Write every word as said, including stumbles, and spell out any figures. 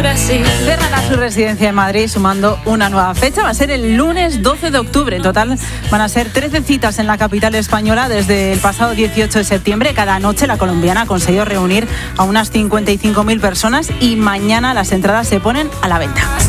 Brasil. Cerrará su residencia en Madrid sumando una nueva fecha. Va a ser el lunes doce de octubre. En total van a ser trece citas en la capital española desde el pasado dieciocho de septiembre. Cada noche la colombiana ha conseguido reunir a unas cincuenta y cinco mil personas y mañana las entradas se ponen a la venta.